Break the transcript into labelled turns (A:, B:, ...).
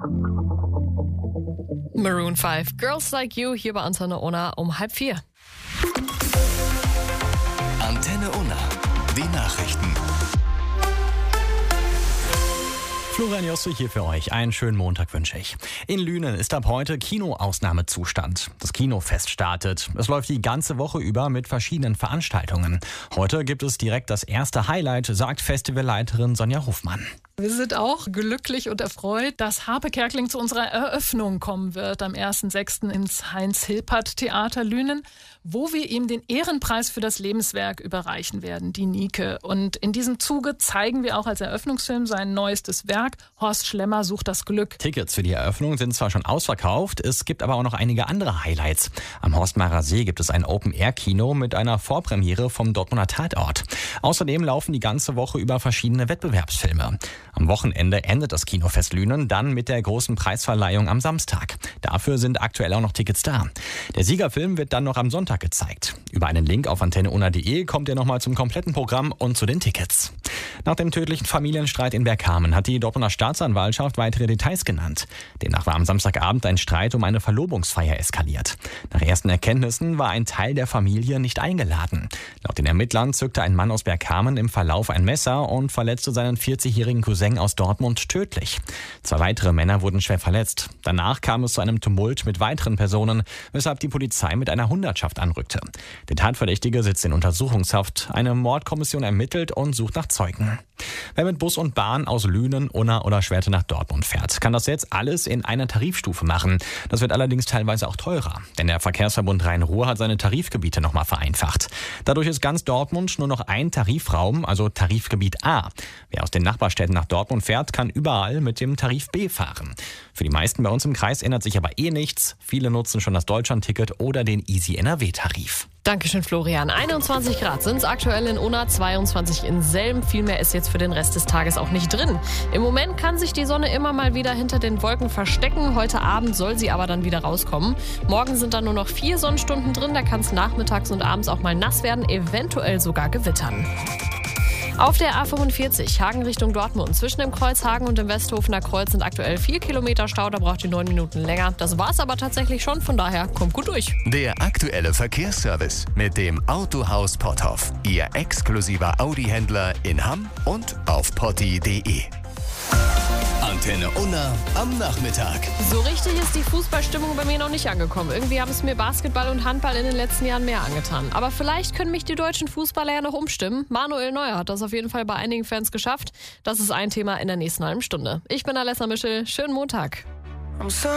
A: Maroon 5, Girls Like You, hier bei Antenne Unna um 3:30.
B: Antenne Unna, die Nachrichten.
C: Florian Josse hier für euch. Einen schönen Montag wünsche ich. In Lünen ist ab heute Kinoausnahmezustand. Das Kinofest startet. Es läuft die ganze Woche über mit verschiedenen Veranstaltungen. Heute gibt es direkt das erste Highlight, sagt Festivalleiterin Sonja Hofmann.
D: Wir sind auch glücklich und erfreut, dass Harpe Kerkeling zu unserer Eröffnung kommen wird am 1.6. ins Heinz-Hilpert-Theater Lünen, wo wir ihm den Ehrenpreis für das Lebenswerk überreichen werden, die Nike. Und in diesem Zuge zeigen wir auch als Eröffnungsfilm sein neuestes Werk, Horst Schlemmer sucht das Glück.
C: Tickets für die Eröffnung sind zwar schon ausverkauft, es gibt aber auch noch einige andere Highlights. Am Horstmarer See gibt es ein Open-Air-Kino mit einer Vorpremiere vom Dortmunder Tatort. Außerdem laufen die ganze Woche über verschiedene Wettbewerbsfilme. Am Wochenende endet das Kinofest Lünen dann mit der großen Preisverleihung am Samstag. Dafür sind aktuell auch noch Tickets da. Der Siegerfilm wird dann noch am Sonntag gezeigt. Über einen Link auf antenneunna.de kommt ihr nochmal zum kompletten Programm und zu den Tickets. Nach dem tödlichen Familienstreit in Bergkamen hat die Dortmunder Staatsanwaltschaft weitere Details genannt. Demnach war am Samstagabend ein Streit um eine Verlobungsfeier eskaliert. Nach ersten Erkenntnissen war ein Teil der Familie nicht eingeladen. Laut den Ermittlern zückte ein Mann aus Bergkamen im Verlauf ein Messer und verletzte seinen 40-jährigen Cousin aus Dortmund tödlich. 2 weitere Männer wurden schwer verletzt. Danach kam es zu einem Tumult mit weiteren Personen, weshalb die Polizei mit einer Hundertschaft anrückte. Der Tatverdächtige sitzt in Untersuchungshaft. Eine Mordkommission ermittelt und sucht nach Zeugen. Wer mit Bus und Bahn aus Lünen, Unna oder Schwerte nach Dortmund fährt, kann das jetzt alles in einer Tarifstufe machen. Das wird allerdings teilweise auch teurer, denn der Verkehrsverbund Rhein-Ruhr hat seine Tarifgebiete nochmal vereinfacht. Dadurch ist ganz Dortmund nur noch ein Tarifraum, also Tarifgebiet A. Wer aus den Nachbarstädten nach Dortmund fährt, kann überall mit dem Tarif B fahren. Für die meisten bei uns im Kreis ändert sich aber nichts. Viele nutzen schon das Deutschlandticket oder den Easy NRW-Tarif.
A: Dankeschön, Florian. 21 Grad sind es aktuell in Unna, 22 in Selm. Viel mehr ist jetzt für den Rest des Tages auch nicht drin. Im Moment kann sich die Sonne immer mal wieder hinter den Wolken verstecken. Heute Abend soll sie aber dann wieder rauskommen. Morgen sind dann nur noch 4 Sonnenstunden drin. Da kann es nachmittags und abends auch mal nass werden, eventuell sogar gewittern. Auf der A45 Hagen Richtung Dortmund. Zwischen dem Kreuz Hagen und dem Westhofener Kreuz sind aktuell 4 Kilometer Stau. Da braucht ihr 9 Minuten länger. Das war's aber tatsächlich schon. Von daher kommt gut durch.
B: Der aktuelle Verkehrsservice mit dem Autohaus Potthoff. Ihr exklusiver Audi-Händler in Hamm und auf potti.de. Antenne Unna am Nachmittag.
A: So richtig ist die Fußballstimmung bei mir noch nicht angekommen. Irgendwie haben es mir Basketball und Handball in den letzten Jahren mehr angetan. Aber vielleicht können mich die deutschen Fußballer ja noch umstimmen. Manuel Neuer hat das auf jeden Fall bei einigen Fans geschafft. Das ist ein Thema in der nächsten halben Stunde. Ich bin Alessa Mischel. Schönen Montag.